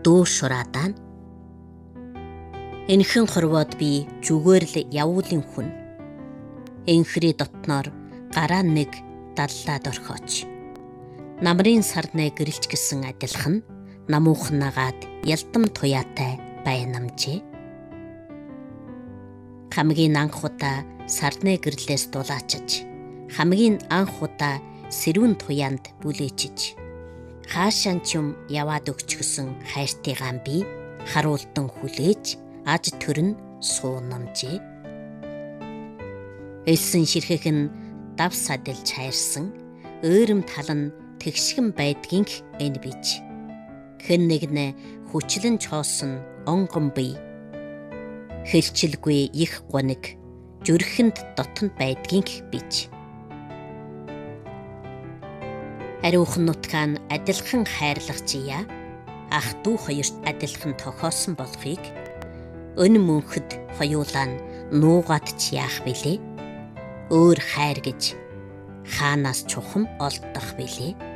дөө шураадаа. Энхэн хорвоод би зүгээр л явуулын хүн. Энхри дотноор гараа нэг даллаад орхооч. Намрын сарнаа гэрэлч гисэн адилхан намуухнагаад ялдам туяатай байнамжээ. Хамгийн анх удаа сарнаа гэрлээс дулаачиж, хамгийн анх удаа сэрүүн туяанд бүлээчиж, хаашаа ч юм яваад өгчгсөн хайртайгаан би харуулдан хүлээж аж төрн суунамжээ. Элсэн ширхэх нь дав садилж хайрсан, өөрөм тал нь тэгшгэн байдгийнх энэ бич. Хэн нэгнэ хүчлэн чоосон онгон бий. Хэлчилгүй их гониг, зүрхэнд дотонд байдгийнх бич. Ариухан нутгаан адилхан хайрлах чия, ах дүү хоёрт адилхан тохоосон болохыг өн мөнхөд хоёулаа нь нуугаад ч яах билээ? Өөр хайр гэж хаанаас чухам олдох билээ?